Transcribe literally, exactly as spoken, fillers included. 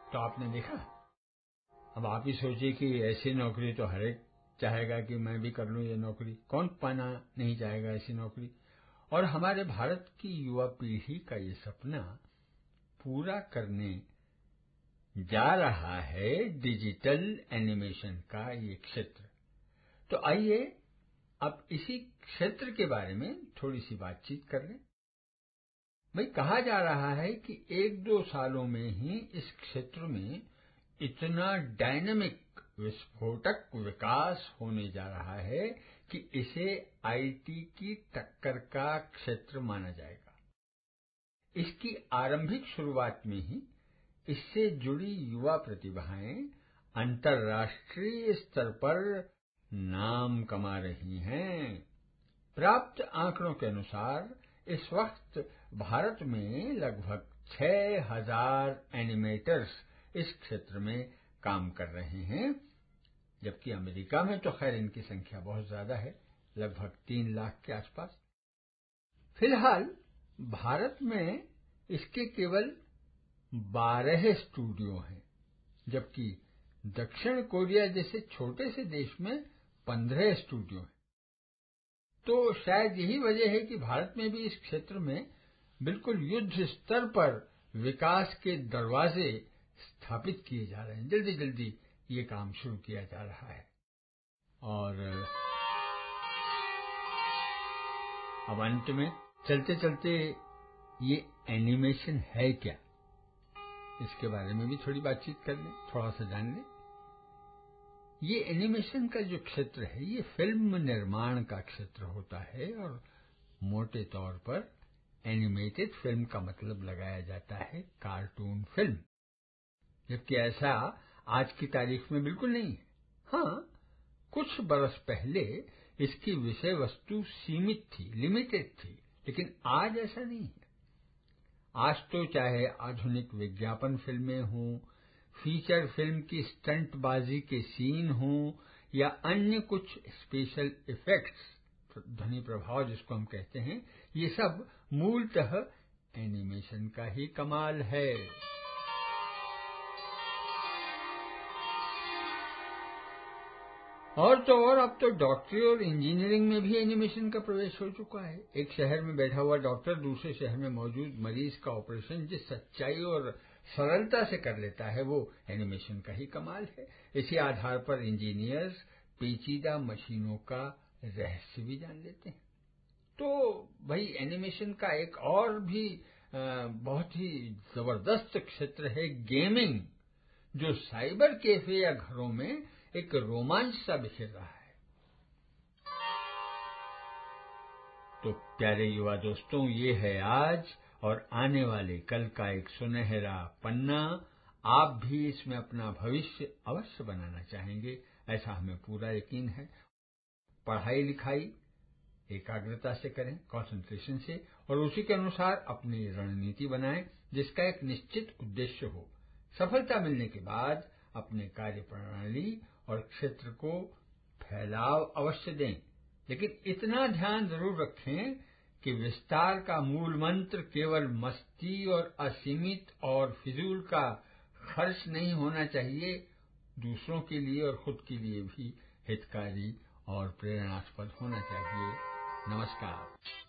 तो आपने देखा। अब आप ही सोचिए कि ऐसी नौकरी तो हर एक चाहेगा कि मैं भी कर लूं ये नौकरी, कौन पाना नहीं चाहेगा ऐसी नौकरी। और हमारे भारत की युवा पीढ़ी का ये सपना पूरा करने जा रहा है डिजिटल एनिमेशन का ये क्षेत्र। तो आइए अब इसी क्षेत्र के बारे में थोड़ी सी बातचीत कर लें। भाई, कहा जा रहा है कि एक दो सालों में ही इस क्षेत्र में इतना डायनामिक विस्फोटक विकास होने जा रहा है कि इसे आईटी की टक्कर का क्षेत्र माना जाएगा। इसकी आरंभिक शुरुआत में ही इससे जुड़ी युवा प्रतिभाएं अंतर्राष्ट्रीय स्तर पर नाम कमा रही हैं। प्राप्त आंकड़ों के अनुसार इस वक्त भारत में लगभग छह हजार एनिमेटर्स इस क्षेत्र में काम कर रहे हैं, जबकि अमेरिका में तो खैर इनकी संख्या बहुत ज्यादा है, लगभग तीन लाख के आसपास। फिलहाल भारत में इसके केवल बारह स्टूडियो हैं, जबकि दक्षिण कोरिया जैसे छोटे से देश में पंद्रह स्टूडियो हैं। तो शायद यही वजह है कि भारत में भी इस क्षेत्र में बिल्कुल युद्ध स्तर पर विकास के दरवाजे स्थापित किए जा रहे हैं। जल्दी जल्दी ये काम शुरू किया जा रहा है। और अब अंत में चलते चलते ये एनिमेशन है क्या, इसके बारे में भी थोड़ी बातचीत कर लें, थोड़ा सा जान लें। ये एनिमेशन का जो क्षेत्र है ये फिल्म निर्माण का क्षेत्र होता है और मोटे तौर पर एनिमेटेड फिल्म का मतलब लगाया जाता है कार्टून फिल्म, जबकि ऐसा आज की तारीख में बिल्कुल नहीं है। हाँ, कुछ बरस पहले इसकी विषय वस्तु सीमित थी, लिमिटेड थी, लेकिन आज ऐसा नहीं है। आज तो चाहे आधुनिक विज्ञापन फिल्में हों, फीचर फिल्म की स्टंटबाजी के सीन हों या अन्य कुछ स्पेशल इफेक्ट्स, ध्वनि प्रभाव जिसको हम कहते हैं, ये सब मूलतः एनिमेशन का ही कमाल है। और तो और अब तो डॉक्टरी और इंजीनियरिंग में भी एनिमेशन का प्रवेश हो चुका है। एक शहर में बैठा हुआ डॉक्टर दूसरे शहर में मौजूद मरीज का ऑपरेशन जिस सच्चाई और सरलता से कर लेता है, वो एनिमेशन का ही कमाल है। इसी आधार पर इंजीनियर्स पेचीदा मशीनों का रहस्य भी जान लेते हैं। तो भाई, एनिमेशन का एक और भी आ, बहुत ही जबरदस्त क्षेत्र है गेमिंग, जो साइबर कैफे या घरों में एक रोमांच सा बिखेर रहा है। तो प्यारे युवा दोस्तों, ये है आज और आने वाले कल का एक सुनहरा पन्ना। आप भी इसमें अपना भविष्य अवश्य बनाना चाहेंगे, ऐसा हमें पूरा यकीन है। पढ़ाई लिखाई एकाग्रता से करें, कंसंट्रेशन से, और उसी के अनुसार अपनी रणनीति बनाएं जिसका एक निश्चित उद्देश्य हो। सफलता मिलने के बाद अपने कार्य प्रणाली और क्षेत्र को फैलाव अवश्य दें, लेकिन इतना ध्यान जरूर रखें कि विस्तार का मूल मंत्र केवल मस्ती और असीमित और फिजूल का खर्च नहीं होना चाहिए, दूसरों के लिए और खुद के लिए भी हितकारी और प्रेरणास्पद होना चाहिए। नमस्कार।